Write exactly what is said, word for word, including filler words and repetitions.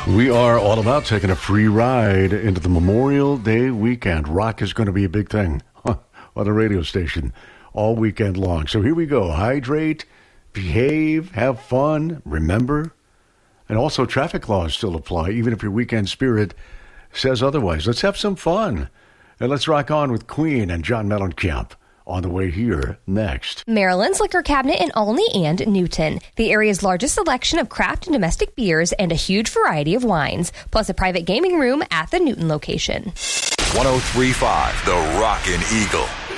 We are all about taking a free ride into the Memorial Day weekend. Rock is going to be a big thing on the radio station all weekend long. So here we go. Hydrate, behave, have fun, remember. And also traffic laws still apply, even if your weekend spirit says otherwise. Let's have some fun. And let's rock on with Queen and John Mellencamp. On the way here next. Maryland's Liquor Cabinet in Olney and Newton. The area's largest selection of craft and domestic beers and a huge variety of wines, plus a private gaming room at the Newton location. one oh three point five The Rockin' Eagle.